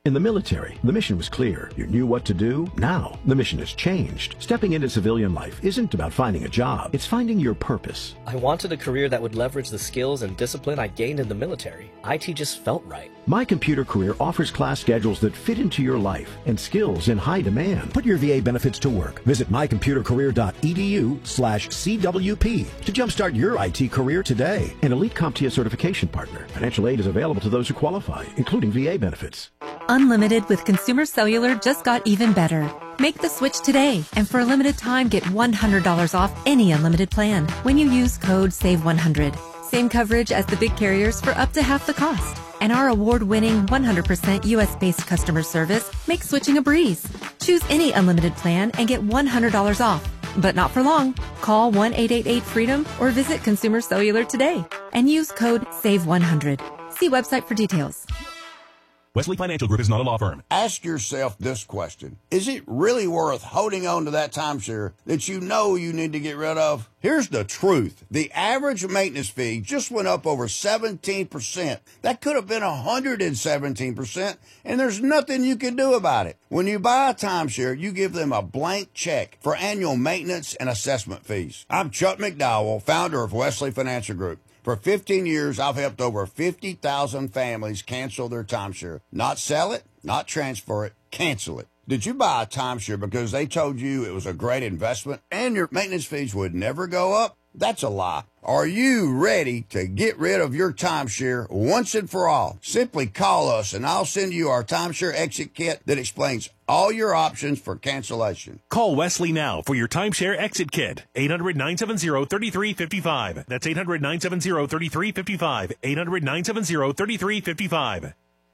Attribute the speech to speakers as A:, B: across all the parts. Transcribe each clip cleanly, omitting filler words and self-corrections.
A: In the military, the mission was clear. You knew what to do. Now, the mission has changed. Stepping into civilian life isn't about finding a job. It's finding your purpose.
B: I wanted a career that would leverage the skills and discipline I gained in the military. IT just felt right.
A: My Computer Career offers class schedules that fit into your life and skills in high demand. Put your VA benefits to work. Visit mycomputercareer.edu/CWP to jumpstart your IT career today. An Elite CompTIA certification partner. Financial aid is available to those who qualify, including VA benefits.
C: Unlimited with Consumer Cellular just got even better. Make the switch today, and for a limited time, get $100 off any unlimited plan when you use code SAVE100. Same coverage as the big carriers for up to half the cost. And our award-winning 100% U.S.-based customer service makes switching a breeze. Choose any unlimited plan and get $100 off. But not for long. Call 1-888-FREEDOM or visit Consumer Cellular today and use code SAVE100. See website for details.
D: Wesley Financial Group is not a law firm.
E: Ask yourself this question. Is it really worth holding on to that timeshare that you know you need to get rid of? Here's the truth. The average maintenance fee just went up over 17%. That could have been 117%, and there's nothing you can do about it. When you buy a timeshare, you give them a blank check for annual maintenance and assessment fees. I'm Chuck McDowell, founder of Wesley Financial Group. For 15 years, I've helped over 50,000 families cancel their timeshare. Not sell it, not transfer it, cancel it. Did you buy a timeshare because they told you it was a great investment and your maintenance fees would never go up? That's a lie. Are you ready to get rid of your timeshare once and for all? Simply call us and I'll send you our timeshare exit kit that explains all your options for cancellation.
D: Call Wesley now for your timeshare exit kit. 800-970-3355. That's 800-970-3355. 800-970-3355.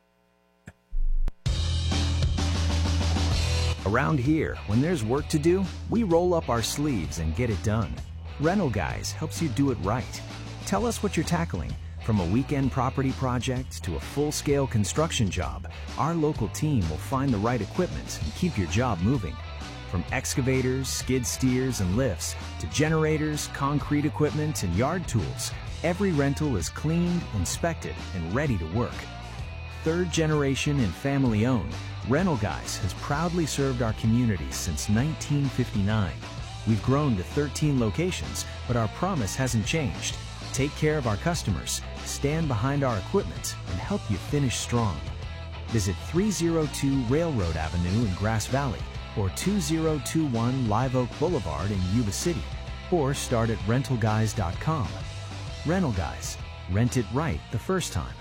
F: Around here, when there's work to do, we roll up our sleeves and get it done. Rental Guys helps you do it right. Tell us what you're tackling. From a weekend property project to a full-scale construction job, our local team will find the right equipment and keep your job moving. From excavators, skid steers, and lifts to generators, concrete equipment, and yard tools, every rental is cleaned, inspected, and ready to work. Third generation and family owned, Rental Guys has proudly served our community since 1959. We've grown to 13 locations, but our promise hasn't changed. Take care of our customers, stand behind our equipment, and help you finish strong. Visit 302 Railroad Avenue in Grass Valley or 2021 Live Oak Boulevard in Yuba City, or start at rentalguys.com. Rental Guys. Rent it right the first time.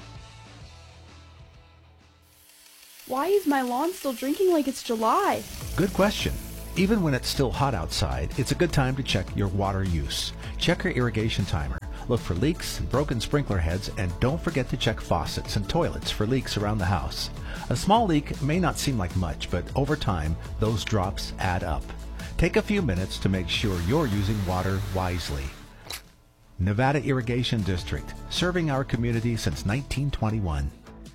G: Why is my lawn still drinking like it's July?
H: Good question. Even when it's still hot outside, it's a good time to check your water use. Check your irrigation timer. Look for leaks and broken sprinkler heads, and don't forget to check faucets and toilets for leaks around the house. A small leak may not seem like much, but over time, those drops add up. Take a few minutes to make sure you're using water wisely. Nevada Irrigation District, serving our community since 1921.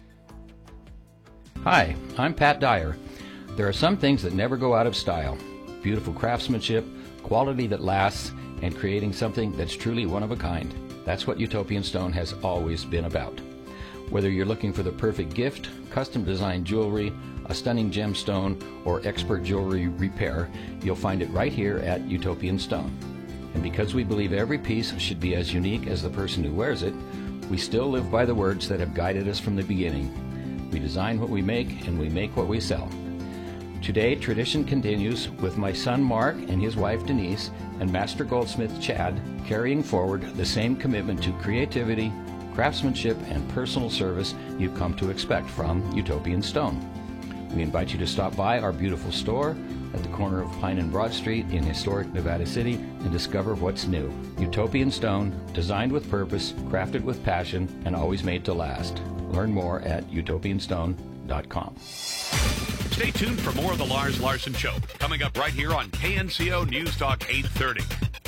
I: Hi, I'm Pat Dyer. There are some things that never go out of style. Beautiful craftsmanship, quality that lasts, and creating something that's truly one of a kind. That's what Utopian Stone has always been about. Whether you're looking for the perfect gift, custom designed jewelry, a stunning gemstone, or expert jewelry repair, you'll find it right here at Utopian Stone. And because we believe every piece should be as unique as the person who wears it, we still live by the words that have guided us from the beginning. We design what we make, and we make what we sell. Today, tradition continues with my son Mark and his wife Denise and Master Goldsmith Chad carrying forward the same commitment to creativity, craftsmanship, and personal service you've come to expect from Utopian Stone. We invite you to stop by our beautiful store at the corner of Pine and Broad Street in historic Nevada City and discover what's new. Utopian Stone, designed with purpose, crafted with passion, and always made to last. Learn more at utopianstone.com.
J: Stay tuned for more of the Lars Larson Show, coming up right here on KNCO News Talk 830.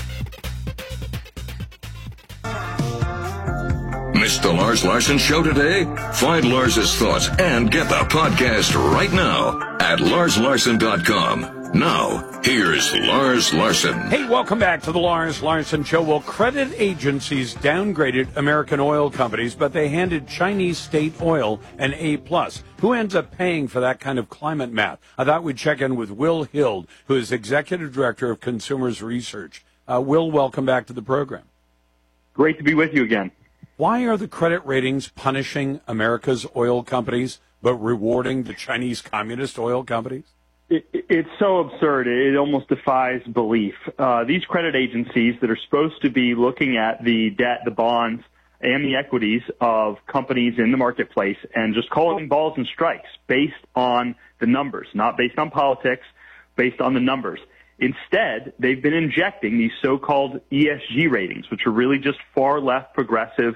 K: Missed the Lars Larson Show today? Find Lars's thoughts and get the podcast right now at larslarson.com. Now, here's Lars Larson.
J: Hey, welcome back to the Lars Larson Show. Well, credit agencies downgraded American oil companies, but they handed Chinese State Oil an A+. Who ends up paying for that kind of climate math? I thought we'd check in with Will Hild, who is Executive Director of Consumers Research. Will, welcome back to the program.
L: Great to be with you again.
J: Why are the credit ratings punishing America's oil companies but rewarding the Chinese communist oil companies?
L: It's so absurd. It almost defies belief. These credit agencies that are supposed to be looking at the debt, the bonds, and the equities of companies in the marketplace and just calling balls and strikes based on the numbers, not based on politics, based on the numbers. Instead, they've been injecting these so-called ESG ratings, which are really just far left progressive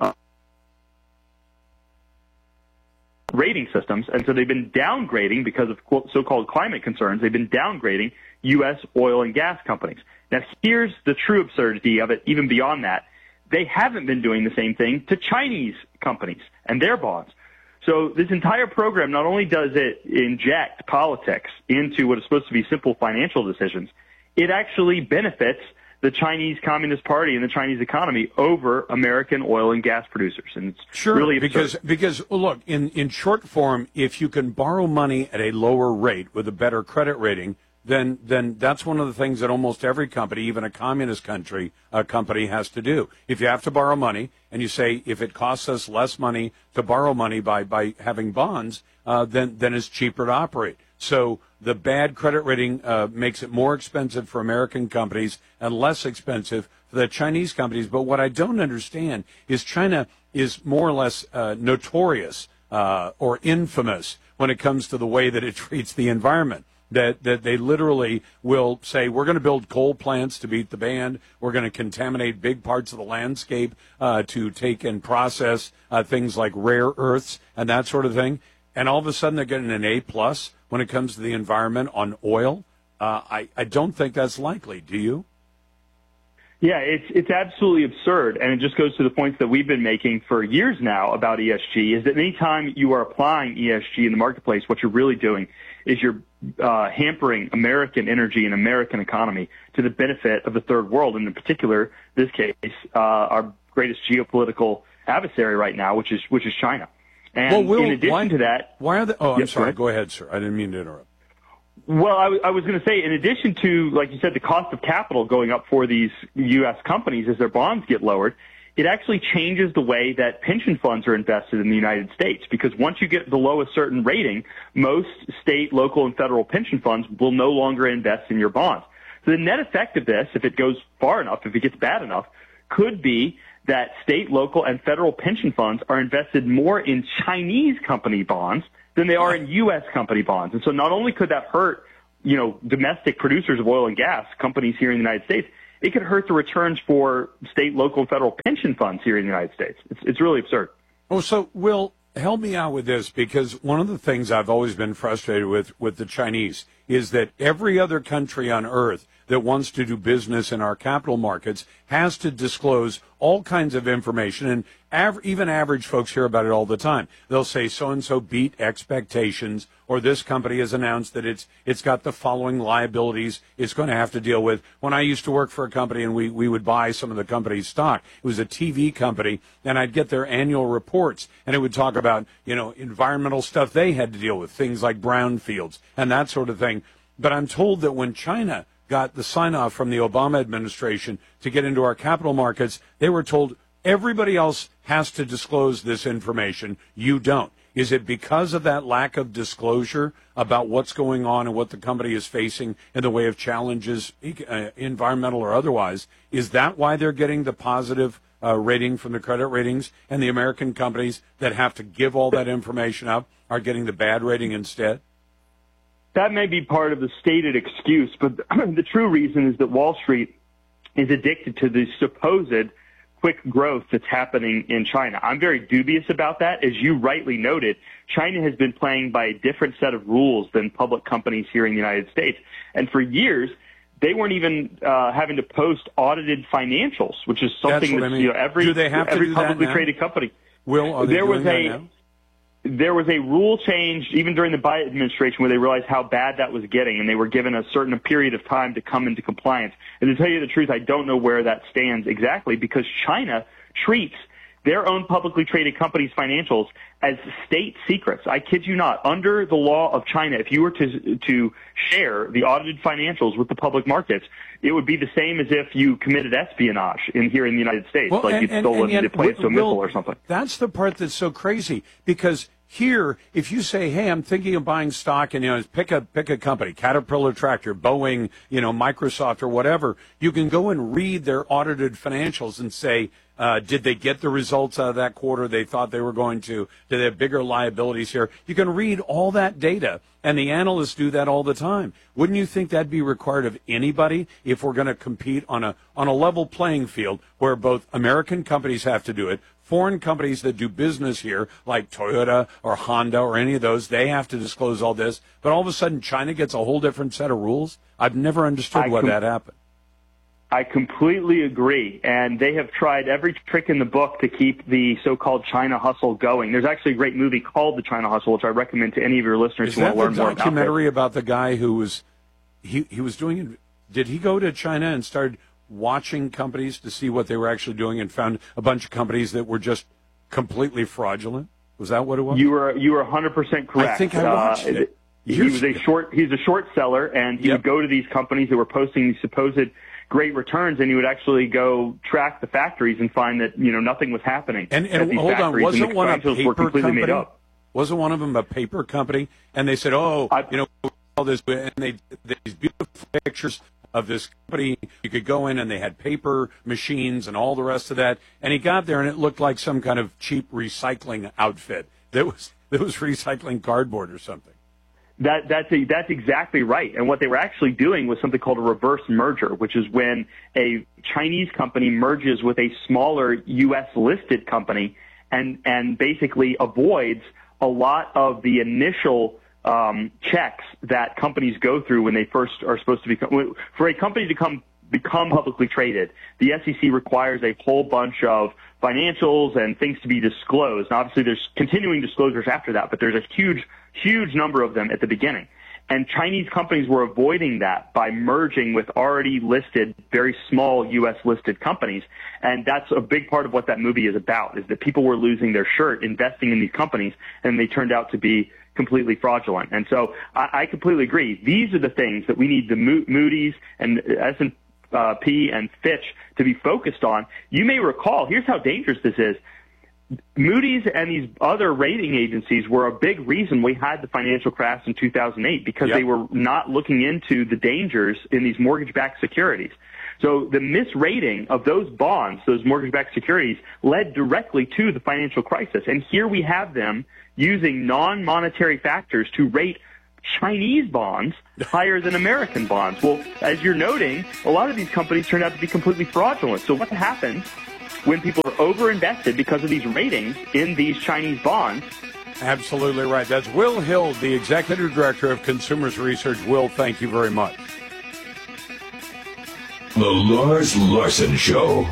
L: rating systems. And so they've been downgrading, because of so-called climate concerns, they've been downgrading U.S. oil and gas companies. Now, here's the true absurdity of it, even beyond that. They haven't been doing the same thing to Chinese companies and their bonds. So this entire program, not only does it inject politics into what is supposed to be simple financial decisions, it actually benefits the Chinese Communist Party and the Chinese economy over American oil and gas producers. And it's really absurd.
J: Because look, in short form, if you can borrow money at a lower rate with a better credit rating, then that's one of the things that almost every company, even a communist company has to do. If you have to borrow money, and you say, if it costs us less money to borrow money by having bonds, then it's cheaper to operate. So the bad credit rating makes it more expensive for American companies and less expensive for the Chinese companies. But what I don't understand is China is more or less notorious or infamous when it comes to the way that it treats the environment. That they literally will say, we're going to build coal plants to beat the band. We're going to contaminate big parts of the landscape to take and process things like rare earths and that sort of thing. And all of a sudden they're getting an A+ when it comes to the environment on oil. I don't think that's likely. Do you?
L: Yeah, it's absolutely absurd, and it just goes to the points that we've been making for years now about ESG, is that anytime you are applying ESG in the marketplace, what you're really doing is you're hampering American energy and American economy to the benefit of the third world, and in particular, this case, our greatest geopolitical adversary right now, which is China. And in addition to that...
J: Why are they... Oh, I'm sorry. Go ahead, sir. I didn't mean to interrupt.
L: Well, I was going to say, in addition to, like you said, the cost of capital going up for these U.S. companies as their bonds get lowered, it actually changes the way that pension funds are invested in the United States, because once you get below a certain rating, most state, local, and federal pension funds will no longer invest in your bonds. So the net effect of this, if it goes far enough, if it gets bad enough, could be that state, local, and federal pension funds are invested more in Chinese company bonds than they are in U.S. company bonds. And so not only could that hurt, domestic producers of oil and gas, companies here in the United States, it could hurt the returns for state, local, and federal pension funds here in the United States. It's really absurd.
J: Oh, so, Will, help me out with this, because one of the things I've always been frustrated with the Chinese is that every other country on earth that wants to do business in our capital markets has to disclose all kinds of information, and even average folks hear about it all the time. They'll say so-and-so beat expectations, or this company has announced that it's got the following liabilities it's going to have to deal with. When I used to work for a company and we would buy some of the company's stock, it was a TV company, and I'd get their annual reports, and it would talk about, environmental stuff they had to deal with, things like brownfields and that sort of thing. But I'm told that when China got the sign-off from the Obama administration to get into our capital markets, they were told everybody else has to disclose this information. You don't. Is it because of that lack of disclosure about what's going on and what the company is facing in the way of challenges, environmental or otherwise? Is that why they're getting the positive rating from the credit ratings, and the American companies that have to give all that information up are getting the bad rating instead?
L: That may be part of the stated excuse, but the true reason is that Wall Street is addicted to the supposed quick growth that's happening in China. I'm very dubious about that. As you rightly noted, China has been playing by a different set of rules than public companies here in the United States. And for years, they weren't even having to post audited financials, which is something that every publicly traded company.
J: Will, are they doing that now?
L: there was a rule change even during the Biden administration where they realized how bad that was getting, and they were given a certain period of time to come into compliance. And to tell you the truth, I don't know where that stands exactly, because China treats their own publicly traded companies' financials as state secrets. I kid you not. Under the law of China, if you were to share the audited financials with the public markets, it would be the same as if you committed espionage here in the United States, like you'd stolen the planes to a missile or something.
J: That's the part that's so crazy, because here, if you say, hey, I'm thinking of buying stock, and pick a company, Caterpillar Tractor, Boeing, Microsoft or whatever, you can go and read their audited financials and say, did they get the results out of that quarter they thought they were going to? Do they have bigger liabilities here? You can read all that data, and the analysts do that all the time. Wouldn't you think that'd be required of anybody if we're going to compete on a level playing field where both American companies have to do it, foreign companies that do business here, like Toyota or Honda or any of those, they have to disclose all this, but all of a sudden China gets a whole different set of rules? I've never understood why that happened.
L: I completely agree, and they have tried every trick in the book to keep the so-called China hustle going. There's actually a great movie called The China Hustle, which I recommend to any of your listeners who want to learn more about it.
J: Is that the documentary about the guy who was he was doing? Did he go to China and started watching companies to see what they were actually doing and found a bunch of companies that were just completely fraudulent? Was that what it was?
L: You were 100% correct.
J: I think I watched it.
L: He's a short seller, and he would go to these companies that were posting these supposed great returns, and he would actually go track the factories and find that nothing was happening.
J: And hold on, wasn't one a paper company? Wasn't one of them a paper company? And they said, all this, and they these beautiful pictures of this company. You could go in and they had paper machines and all the rest of that. And he got there and it looked like some kind of cheap recycling outfit that was recycling cardboard or something.
L: That's exactly right. And what they were actually doing was something called a reverse merger, which is when a Chinese company merges with a smaller U.S. listed company and basically avoids a lot of the initial checks that companies go through when they first are supposed to become. For a company to become publicly traded, the SEC requires a whole bunch of financials and things to be disclosed. And obviously, there's continuing disclosures after that, but there's a huge number of them at the beginning. And Chinese companies were avoiding that by merging with already listed, very small U.S. listed companies. And that's a big part of what that movie is about, is that people were losing their shirt investing in these companies, and they turned out to be completely fraudulent. And so I completely agree. These are the things that we need the Moody's and S&P and Fitch to be focused on. You may recall, here's how dangerous this is. Moody's and these other rating agencies were a big reason we had the financial crash in 2008, because they were not looking into the dangers in these mortgage-backed securities. So the misrating of those bonds, those mortgage-backed securities, led directly to the financial crisis. And here we have them using non-monetary factors to rate Chinese bonds higher than American bonds. Well, as you're noting, a lot of these companies turned out to be completely fraudulent. So what happens when people are overinvested because of these ratings in these Chinese bonds?
J: Absolutely right. That's Will Hill, the Executive Director of Consumers Research. Will, thank you very much.
K: The Lars Larson Show.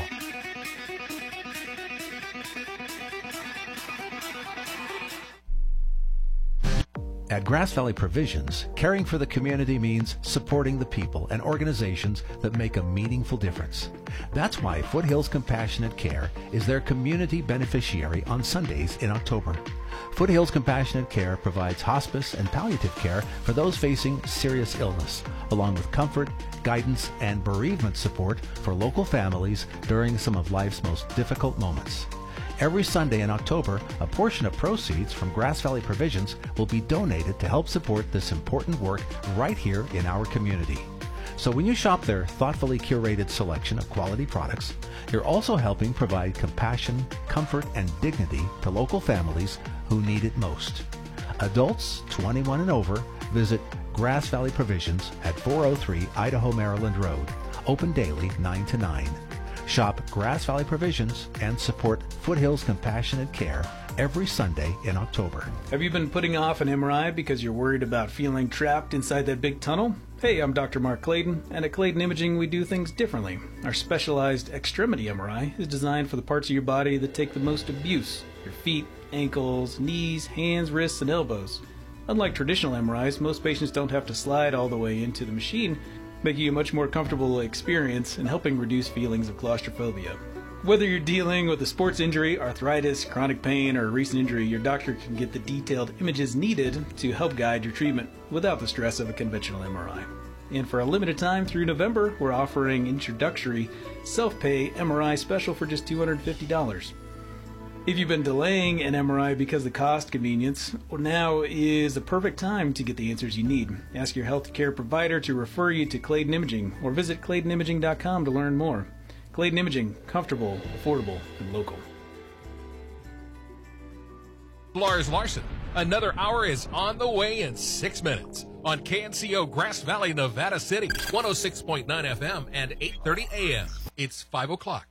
H: At Grass Valley Provisions, caring for the community means supporting the people and organizations that make a meaningful difference. That's why Foothills Compassionate Care is their community beneficiary on Sundays in October. Foothills Compassionate Care provides hospice and palliative care for those facing serious illness, along with comfort, guidance, and bereavement support for local families during some of life's most difficult moments. Every Sunday in October, a portion of proceeds from Grass Valley Provisions will be donated to help support this important work right here in our community. So when you shop their thoughtfully curated selection of quality products, you're also helping provide compassion, comfort, and dignity to local families who need it most. Adults 21 and over, visit Grass Valley Provisions at 403 Idaho, Maryland Road. Open daily 9 to 9. Shop Grass Valley Provisions and support Foothills Compassionate Care every Sunday in October.
M: Have you been putting off an MRI because you're worried about feeling trapped inside that big tunnel? Hey, I'm Dr. Mark Clayton, and at Clayton Imaging we do things differently. Our specialized extremity MRI is designed for the parts of your body that take the most abuse: your feet, ankles, knees, hands, wrists, and elbows. Unlike traditional MRIs, most patients don't have to slide all the way into the machine, making it a much more comfortable experience and helping reduce feelings of claustrophobia. Whether you're dealing with a sports injury, arthritis, chronic pain, or a recent injury, your doctor can get the detailed images needed to help guide your treatment without the stress of a conventional MRI. And for a limited time through November, we're offering introductory self-pay MRI special for just $250. If you've been delaying an MRI because of cost convenience, well, now is the perfect time to get the answers you need. Ask your healthcare provider to refer you to Clayton Imaging or visit ClaytonImaging.com to learn more. Clayton Imaging, comfortable, affordable, and local.
N: Lars Larson. Another hour is on the way in 6 minutes on KNCO Grass Valley, Nevada City, 106.9 FM and 8:30 AM. It's 5 o'clock.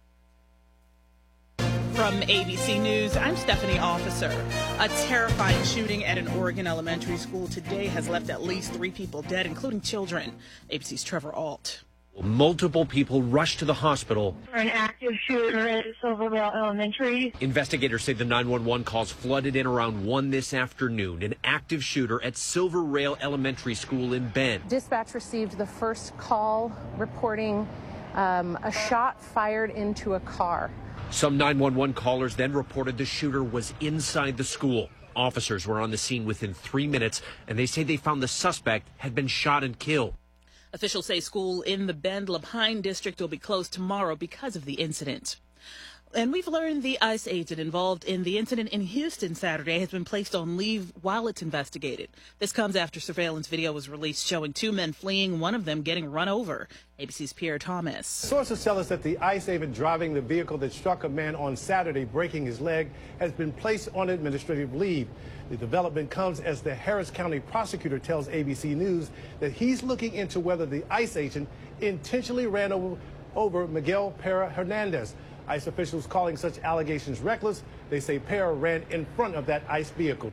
O: From ABC News, I'm Stephanie Officer. A terrifying shooting at an Oregon elementary school today has left at least 3 people dead, including children. ABC's Trevor Ault.
P: Multiple people rushed to the hospital.
Q: An active shooter at Silvervale Elementary.
P: Investigators say the 911 calls flooded in around 1 this afternoon. An active shooter at Silver Rail Elementary School in Bend.
R: Dispatch received the first call reporting a shot fired into a car.
P: Some 911 callers then reported the shooter was inside the school. Officers were on the scene within 3 minutes, and they say they found the suspect had been shot and killed.
O: Officials say school in the Bend Lapine district will be closed tomorrow because of the incident. And we've learned the ICE agent involved in the incident in Houston Saturday has been placed on leave while it's investigated. This comes after surveillance video was released showing 2 men fleeing, one of them getting run over. ABC's Pierre Thomas.
S: Sources tell us that the ICE agent driving the vehicle that struck a man on Saturday, breaking his leg, has been placed on administrative leave. The development comes as the Harris County prosecutor tells ABC News that he's looking into whether the ICE agent intentionally ran over Miguel Pera Hernandez. ICE officials calling such allegations reckless. They say Pera ran in front of that ICE vehicle.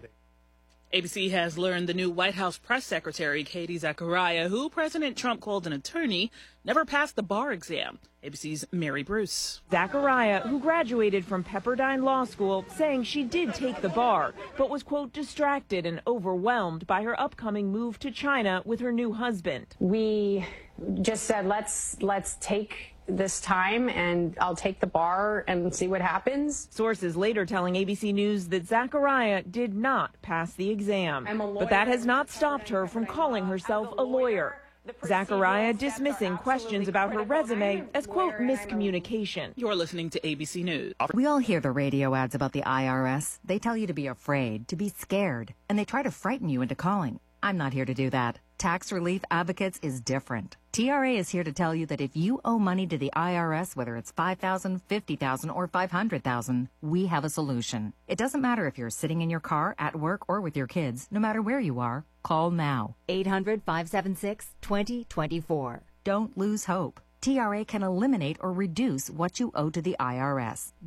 O: ABC has learned the new White House press secretary, Katie Zachariah, who President Trump called an attorney, never passed the bar exam. ABC's Mary Bruce.
T: Zachariah, who graduated from Pepperdine Law School, saying she did take the bar, but was, quote, distracted and overwhelmed by her upcoming move to China with her new husband.
U: We just said, let's take this time and I'll take the bar and see what happens.
T: Sources later telling ABC News that Zachariah did not pass the exam. But that has not stopped her from calling herself a lawyer. Zachariah dismissing questions about her resume as, quote, miscommunication.
O: You're listening to ABC News.
V: We all hear the radio ads about the IRS. They tell you to be afraid, to be scared, and they try to frighten you into calling. I'm not here to do that. Tax Relief Advocates is different. TRA is here to tell you that if you owe money to the IRS, whether it's $5,000, $50,000, or $500,000, we have a solution. It doesn't matter if you're sitting in your car, at work, or with your kids. No matter where you are, call now. 800-576-2024. Don't lose hope. TRA can eliminate or reduce what you owe to the IRS.